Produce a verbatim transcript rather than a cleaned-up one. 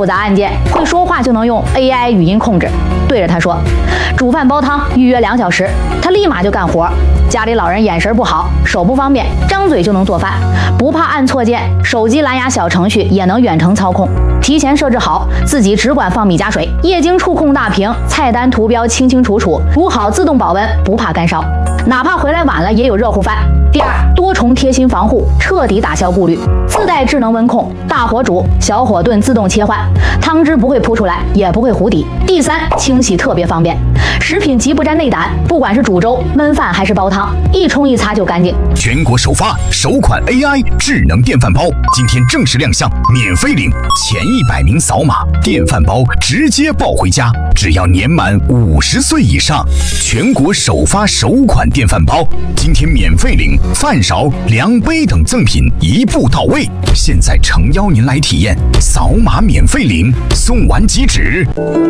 复杂按键，会说话就能用 A I 语音控制，对着他说煮饭煲汤预约两小时，他立马就干活。家里老人眼神不好，手不方便，张嘴就能做饭，不怕按错键，手机蓝牙小程序也能远程操控，提前设置好，自己只管放米加水，液晶触控大屏，菜单图标清清楚楚，煮好自动保温，不怕干烧，哪怕回来晚了也有热乎饭。第二，多重贴心防护，彻底打消顾虑，自带智能温控，大火煮，小火炖自动切换，汤汁不会扑出来，也不会糊底。第三，清洗特别方便，食品级不沾内胆，不管是煮粥、焖饭还是煲汤，一冲一擦就干净。 全国首发首款 A I 智能电饭煲，今天正式亮相，免费领，前一百名扫码，电饭煲直接抱回家，只要年满五十岁以上。全国首发首款电饭煲，今天免费领。饭勺、量杯等赠品一步到位，现在诚邀您来体验，扫码免费领，送完即止。